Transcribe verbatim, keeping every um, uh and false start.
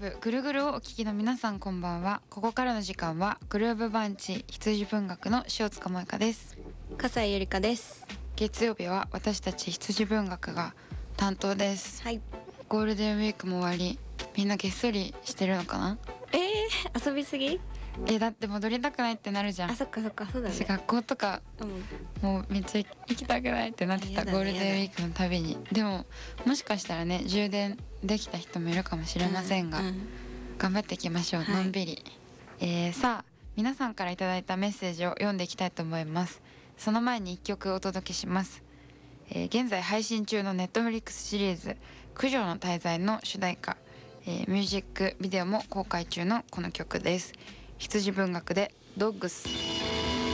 ブぐるぐるをお聞きの皆さんこんばんは。ここからの時間はグルーブバンチ羊文学の塩塚萌香です。 笠井ゆりかです。 月曜日は私たち羊文学が担当です。 はい。 ゴールデンウィークも終わり、みんなげっそりしてるのかな。 えー、遊びすぎ？ えだって戻りたくないってなるじゃん。 あ、そっかそっか、そうだね。 私学校とか、うん、もうめっちゃ行きたくないってなってた、ゴールデンウィークのたびに。でももしかしたらね、充電できた人もいるかもしれませんが、うんうん、頑張っていきましょう、はい、のんびり。えー、さあ皆さんからいただいたメッセージを読んでいきたいと思います。その前にいっきょくお届けします。えー、現在配信中のネットフリックスシリーズ九条の大罪の主題歌、えー、ミュージックビデオも公開中のこの曲です。羊文学でドッグス。